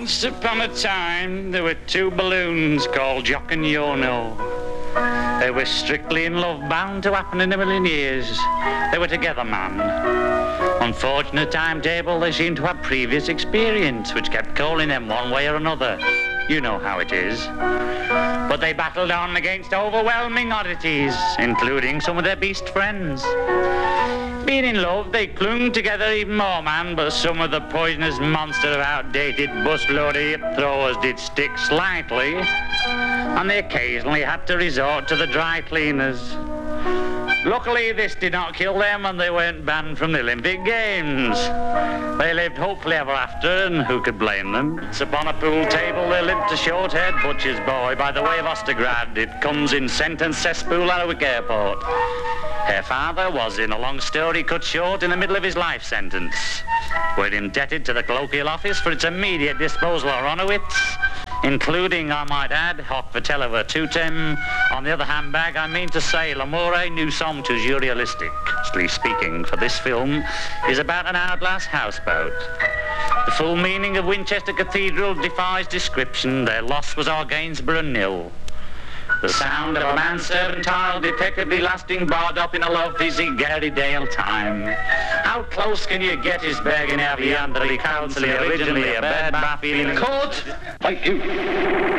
Once upon a time, there were two balloons called Jock and Yono. They were strictly in love, bound to happen in a million years. They were together, man. Unfortunate timetable, they seemed to have previous experience, which kept calling them one way or another. You know how it is. But they battled on against overwhelming oddities, including some of their beast friends. Being in love, they clung together even more, man, but some of the poisonous monster of outdated busload of hip throwers did stick slightly, and they occasionally had to resort to the dry cleaners. Luckily, this did not kill them, and they weren't banned from the Olympic Games. They lived hopefully ever after, and who could blame them? It's upon a pool table they lived a short-haired butcher's boy by the way of Ostergrad. It comes in sentence cesspool at Wick Airport. Her father was, in a long story cut short, in the middle of his life sentence. We're indebted to the colloquial office for its immediate disposal of Ronowitz, including, I might add, Hoc Vitello Virtutem. On the other handbag, I mean to say, L'amore nous sommes toujours realistically speaking, for this film is about an hourglass houseboat. The full meaning of Winchester Cathedral defies description. Their loss was our Gainsborough nil. The sound of a manservant child detectively lasting barred up in a love-busy Gary Dale time. How close can you get his begging out the council originally a bad bath feeling? Court! Thank you.